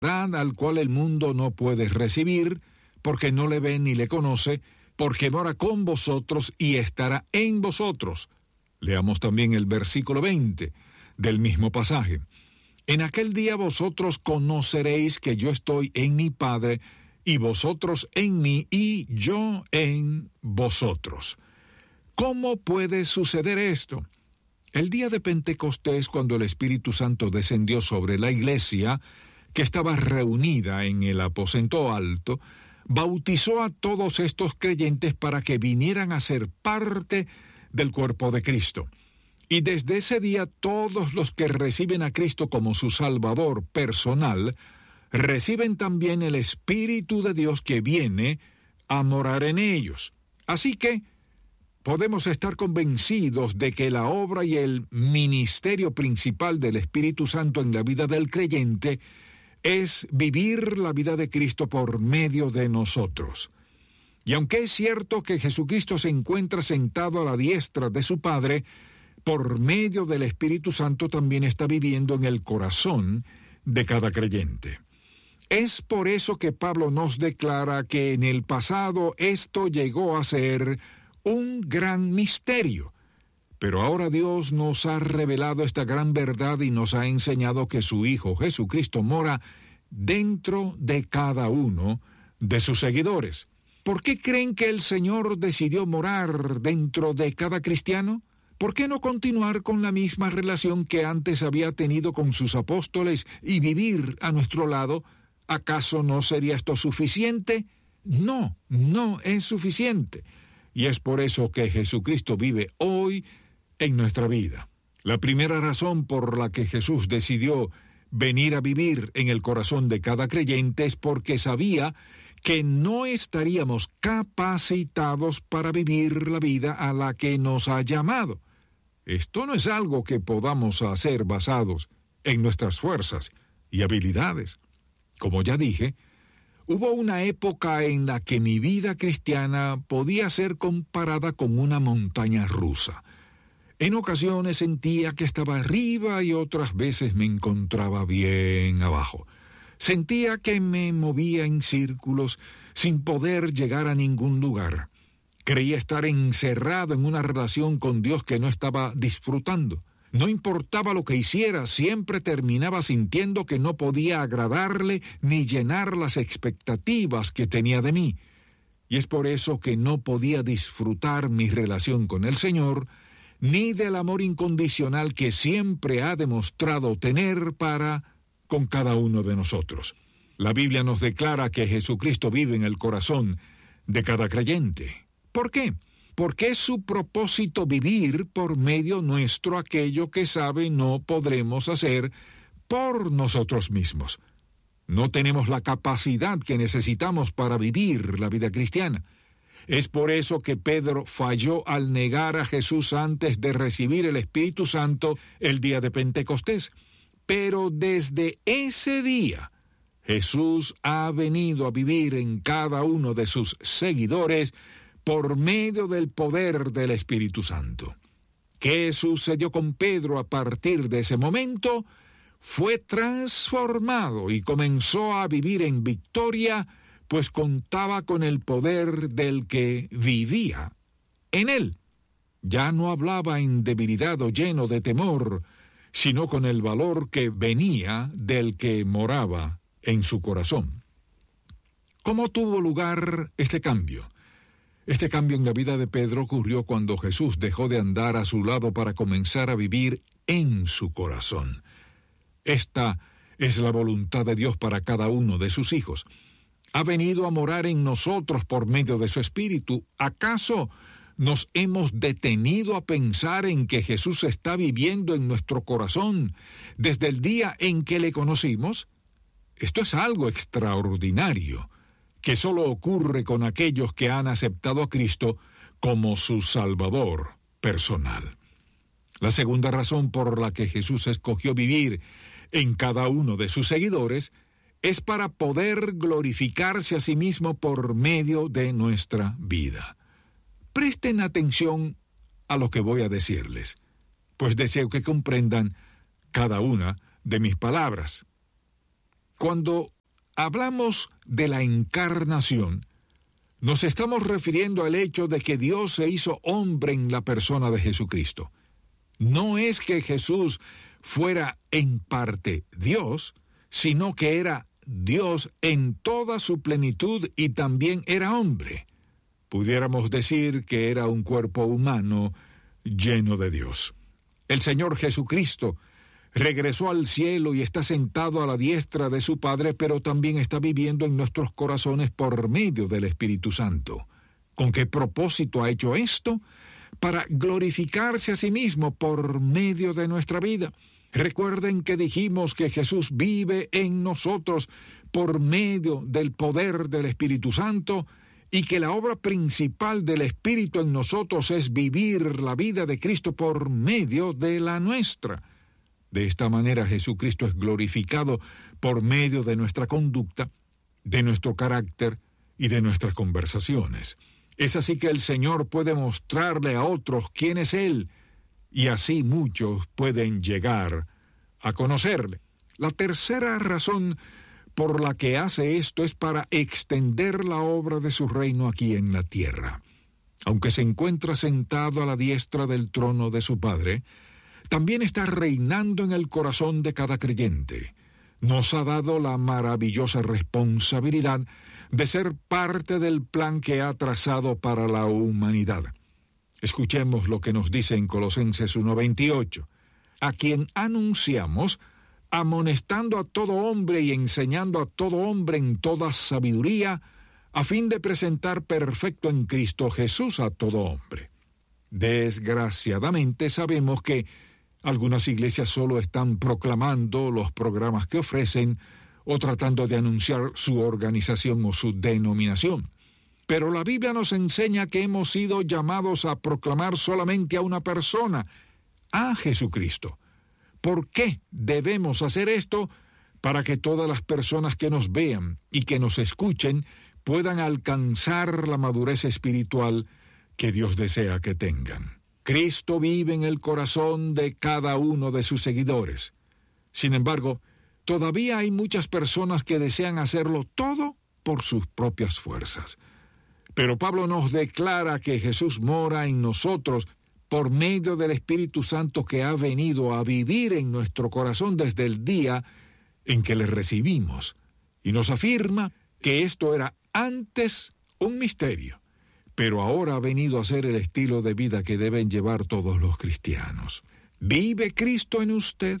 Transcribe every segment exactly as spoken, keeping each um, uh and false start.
al cual el mundo no puede recibir, porque no le ve ni le conoce, porque mora con vosotros y estará en vosotros. Leamos también el versículo veinte del mismo pasaje. En aquel día vosotros conoceréis que yo estoy en mi Padre, y vosotros en mí, y yo en vosotros. ¿Cómo puede suceder esto? El día de Pentecostés, cuando el Espíritu Santo descendió sobre la iglesia, que estaba reunida en el aposento alto, bautizó a todos estos creyentes para que vinieran a ser parte del cuerpo de Cristo. Y desde ese día todos los que reciben a Cristo como su Salvador personal, reciben también el Espíritu de Dios que viene a morar en ellos. Así que podemos estar convencidos de que la obra y el ministerio principal del Espíritu Santo en la vida del creyente es vivir la vida de Cristo por medio de nosotros. Y aunque es cierto que Jesucristo se encuentra sentado a la diestra de su Padre, por medio del Espíritu Santo también está viviendo en el corazón de cada creyente. Es por eso que Pablo nos declara que en el pasado esto llegó a ser un gran misterio, pero ahora Dios nos ha revelado esta gran verdad y nos ha enseñado que su Hijo Jesucristo mora dentro de cada uno de sus seguidores. ¿Por qué creen que el Señor decidió morar dentro de cada cristiano? ¿Por qué no continuar con la misma relación que antes había tenido con sus apóstoles y vivir a nuestro lado? ¿Acaso no sería esto suficiente? No, no es suficiente. Y es por eso que Jesucristo vive hoy en nuestra vida. La primera razón por la que Jesús decidió venir a vivir en el corazón de cada creyente es porque sabía que no estaríamos capacitados para vivir la vida a la que nos ha llamado. Esto no es algo que podamos hacer basados en nuestras fuerzas y habilidades. Como ya dije, hubo una época en la que mi vida cristiana podía ser comparada con una montaña rusa. En ocasiones sentía que estaba arriba y otras veces me encontraba bien abajo. Sentía que me movía en círculos sin poder llegar a ningún lugar. Creía estar encerrado en una relación con Dios que no estaba disfrutando. No importaba lo que hiciera, siempre terminaba sintiendo que no podía agradarle ni llenar las expectativas que tenía de mí. Y es por eso que no podía disfrutar mi relación con el Señor, ni del amor incondicional que siempre ha demostrado tener para con cada uno de nosotros. La Biblia nos declara que Jesucristo vive en el corazón de cada creyente. ¿Por qué? Porque es su propósito vivir por medio nuestro aquello que sabe no podremos hacer por nosotros mismos. No tenemos la capacidad que necesitamos para vivir la vida cristiana. Es por eso que Pedro falló al negar a Jesús antes de recibir el Espíritu Santo el día de Pentecostés. Pero desde ese día, Jesús ha venido a vivir en cada uno de sus seguidores por medio del poder del Espíritu Santo. ¿Qué sucedió con Pedro a partir de ese momento? Fue transformado y comenzó a vivir en victoria, pues contaba con el poder del que vivía en él. Ya no hablaba en debilidad o lleno de temor, sino con el valor que venía del que moraba en su corazón. ¿Cómo tuvo lugar este cambio? Este cambio en la vida de Pedro ocurrió cuando Jesús dejó de andar a su lado para comenzar a vivir en su corazón. Esta es la voluntad de Dios para cada uno de sus hijos. Ha venido a morar en nosotros por medio de su Espíritu. ¿Acaso nos hemos detenido a pensar en que Jesús está viviendo en nuestro corazón desde el día en que le conocimos? Esto es algo extraordinario, que solo ocurre con aquellos que han aceptado a Cristo como su Salvador personal. La segunda razón por la que Jesús escogió vivir en cada uno de sus seguidores es para poder glorificarse a sí mismo por medio de nuestra vida. Presten atención a lo que voy a decirles, pues deseo que comprendan cada una de mis palabras. Cuando hablamos de la encarnación, nos estamos refiriendo al hecho de que Dios se hizo hombre en la persona de Jesucristo. No es que Jesús fuera en parte Dios, sino que era Dios en toda su plenitud y también era hombre. Pudiéramos decir que era un cuerpo humano lleno de Dios. El Señor Jesucristo regresó al cielo y está sentado a la diestra de su Padre, pero también está viviendo en nuestros corazones por medio del Espíritu Santo. ¿Con qué propósito ha hecho esto? Para glorificarse a sí mismo por medio de nuestra vida. Recuerden que dijimos que Jesús vive en nosotros por medio del poder del Espíritu Santo y que la obra principal del Espíritu en nosotros es vivir la vida de Cristo por medio de la nuestra. De esta manera Jesucristo es glorificado por medio de nuestra conducta, de nuestro carácter y de nuestras conversaciones. Es así que el Señor puede mostrarle a otros quién es Él, y así muchos pueden llegar a conocerle. La tercera razón por la que hace esto es para extender la obra de su reino aquí en la tierra. Aunque se encuentra sentado a la diestra del trono de su Padre, también está reinando en el corazón de cada creyente. Nos ha dado la maravillosa responsabilidad de ser parte del plan que ha trazado para la humanidad. Escuchemos lo que nos dice en Colosenses uno veintiocho. A quien anunciamos, amonestando a todo hombre y enseñando a todo hombre en toda sabiduría, a fin de presentar perfecto en Cristo Jesús a todo hombre. Desgraciadamente sabemos que algunas iglesias solo están proclamando los programas que ofrecen o tratando de anunciar su organización o su denominación. Pero la Biblia nos enseña que hemos sido llamados a proclamar solamente a una persona, a Jesucristo. ¿Por qué debemos hacer esto? Para que todas las personas que nos vean y que nos escuchen puedan alcanzar la madurez espiritual que Dios desea que tengan. Cristo vive en el corazón de cada uno de sus seguidores. Sin embargo, todavía hay muchas personas que desean hacerlo todo por sus propias fuerzas. Pero Pablo nos declara que Jesús mora en nosotros por medio del Espíritu Santo que ha venido a vivir en nuestro corazón desde el día en que le recibimos. Y nos afirma que esto era antes un misterio, pero ahora ha venido a ser el estilo de vida que deben llevar todos los cristianos. ¿Vive Cristo en usted?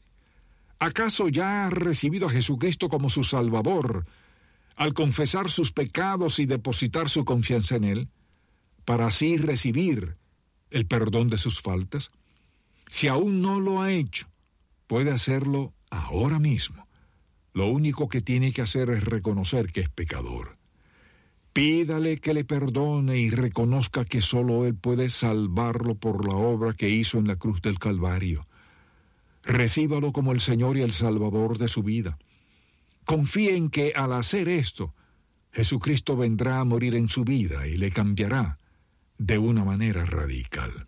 ¿Acaso ya ha recibido a Jesucristo como su Salvador al confesar sus pecados y depositar su confianza en Él, para así recibir el perdón de sus faltas? Si aún no lo ha hecho, puede hacerlo ahora mismo. Lo único que tiene que hacer es reconocer que es pecador. Pídale que le perdone y reconozca que solo Él puede salvarlo por la obra que hizo en la cruz del Calvario. Recíbalo como el Señor y el Salvador de su vida. Confíe en que al hacer esto, Jesucristo vendrá a morir en su vida y le cambiará de una manera radical.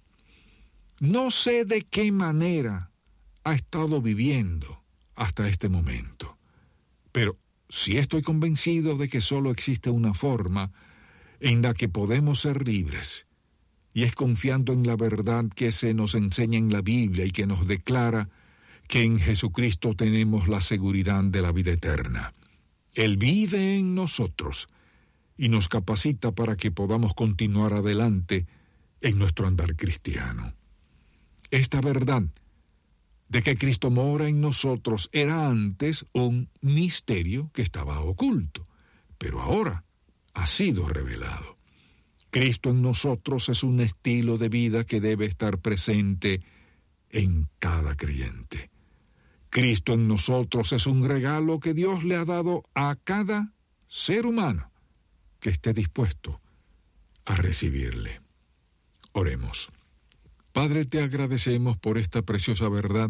No sé de qué manera ha estado viviendo hasta este momento, pero sí estoy convencido de que solo existe una forma en la que podemos ser libres, y es confiando en la verdad que se nos enseña en la Biblia y que nos declara que en Jesucristo tenemos la seguridad de la vida eterna. Él vive en nosotros y nos capacita para que podamos continuar adelante en nuestro andar cristiano. Esta verdad de que Cristo mora en nosotros era antes un misterio que estaba oculto, pero ahora ha sido revelado. Cristo en nosotros es un estilo de vida que debe estar presente en cada creyente. Cristo en nosotros es un regalo que Dios le ha dado a cada ser humano que esté dispuesto a recibirle. Oremos. Padre, te agradecemos por esta preciosa verdad.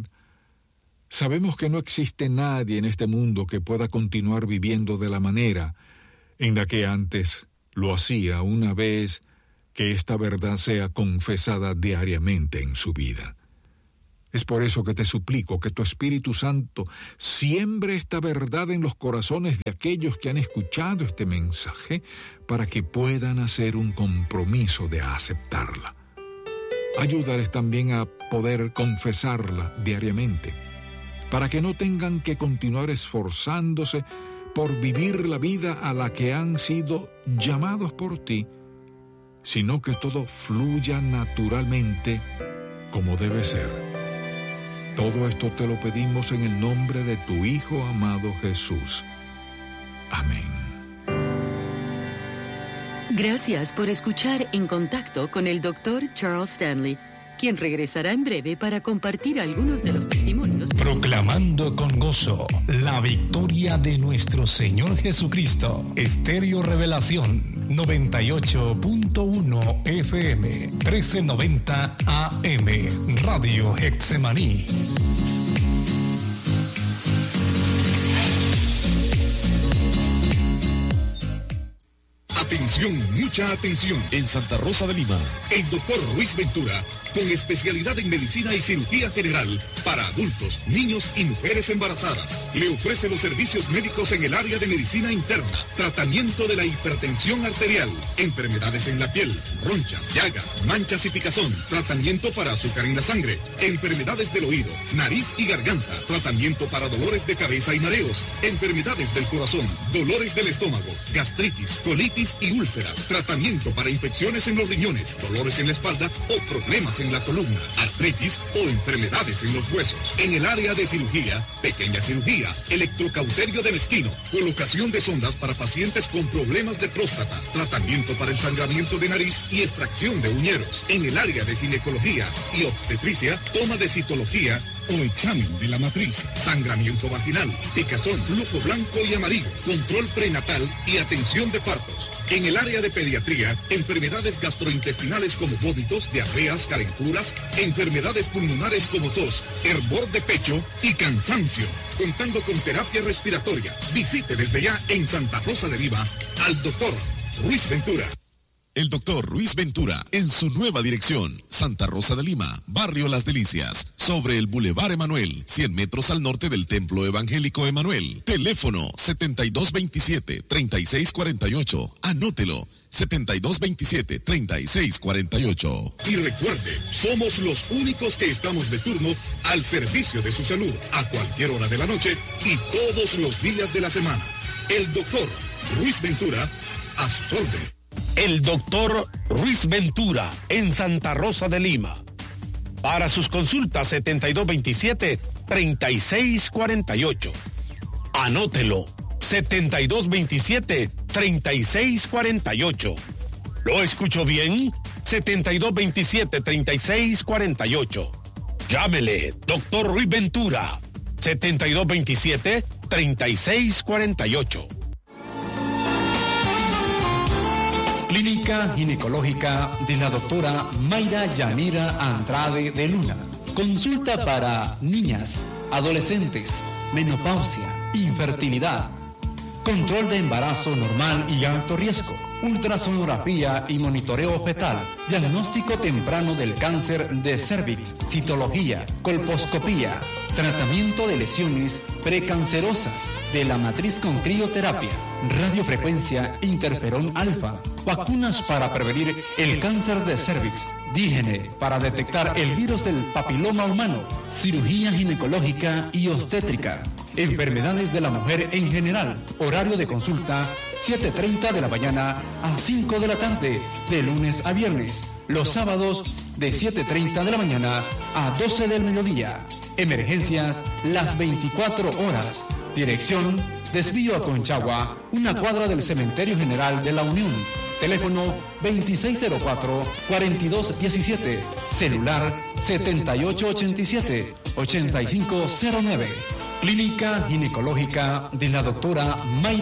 Sabemos que no existe nadie en este mundo que pueda continuar viviendo de la manera en la que antes lo hacía una vez que esta verdad sea confesada diariamente en su vida. Es por eso que te suplico que tu Espíritu Santo siembre esta verdad en los corazones de aquellos que han escuchado este mensaje para que puedan hacer un compromiso de aceptarla. Ayúdales también a poder confesarla diariamente, para que no tengan que continuar esforzándose por vivir la vida a la que han sido llamados por ti, sino que todo fluya naturalmente como debe ser. Todo esto te lo pedimos en el nombre de tu Hijo amado Jesús. Amén. Gracias por escuchar En Contacto con el doctor Charles Stanley, quien regresará en breve para compartir algunos de los testimonios. Proclamando con gozo la victoria de nuestro Señor Jesucristo. Estéreo Revelación noventa y ocho punto uno F M, trece noventa A M, Radio Getsemaní. Atención, mucha atención. En Santa Rosa de Lima, el doctor Ruiz Ventura, con especialidad en medicina y cirugía general para adultos, niños y mujeres embarazadas, le ofrece los servicios médicos en el área de medicina interna, tratamiento de la hipertensión arterial, enfermedades en la piel, ronchas, llagas, manchas y picazón, tratamiento para azúcar en la sangre, enfermedades del oído, nariz y garganta, tratamiento para dolores de cabeza y mareos, enfermedades del corazón, dolores del estómago, gastritis, colitis y úlceras, tratamiento para infecciones en los riñones, dolores en la espalda o problemas en la columna, artritis o enfermedades en los huesos. En el área de cirugía, pequeña cirugía, electrocauterio de mezquino, colocación de sondas para pacientes con problemas de próstata, tratamiento para el sangramiento de nariz y extracción de uñeros. En el área de ginecología y obstetricia, toma de citología o examen de la matriz, sangramiento vaginal, picazón, flujo blanco y amarillo, control prenatal y atención de partos. En el área de pediatría, enfermedades gastrointestinales como vómitos, diarreas, calenturas, enfermedades pulmonares como tos, hervor de pecho y cansancio. Contando con terapia respiratoria. Visite desde ya en Santa Rosa de Lima al doctor Ruiz Ventura. El doctor Ruiz Ventura, en su nueva dirección, Santa Rosa de Lima, Barrio Las Delicias, sobre el Boulevard Emanuel, cien metros al norte del Templo Evangélico Emanuel. Teléfono setenta y dos veintisiete, treinta y seis cuarenta y ocho. Anótelo, setenta y dos veintisiete, treinta y seis cuarenta y ocho. Y recuerde, somos los únicos que estamos de turno al servicio de su salud, a cualquier hora de la noche y todos los días de la semana. El doctor Ruiz Ventura, a sus órdenes. El doctor Ruiz Ventura, en Santa Rosa de Lima. Para sus consultas, setenta y dos veintisiete, treinta y seis cuarenta y ocho. Anótelo, setenta y dos veintisiete, treinta y seis cuarenta y ocho. ¿Lo escucho bien? setenta y dos veintisiete, treinta y seis cuarenta y ocho. Llámele, doctor Ruiz Ventura, setenta y dos veintisiete, treinta y seis cuarenta y ocho. Clínica Ginecológica de la doctora Mayra Yanira Andrade de Luna. Consulta para niñas, adolescentes, menopausia, infertilidad, control de embarazo normal y alto riesgo, ultrasonografía y monitoreo fetal, diagnóstico temprano del cáncer de cervix, citología, colposcopía, tratamiento de lesiones precancerosas de la matriz con crioterapia, radiofrecuencia, interferón alfa, vacunas para prevenir el cáncer de cervix, dígene para detectar el virus del papiloma humano, cirugía ginecológica y obstétrica, enfermedades de la mujer en general, horario de consulta siete treinta de la mañana a cinco de la tarde, de lunes a viernes, los sábados de siete treinta de la mañana a doce del mediodía. Emergencias las veinticuatro horas. Dirección: Desvío a Conchagua, una cuadra del Cementerio General de la Unión. Teléfono veintiséis cero cuatro, cuarenta y dos diecisiete. Celular setenta y ocho ochenta y siete, ochenta y cinco cero nueve. Clínica Ginecológica de la doctora Mayra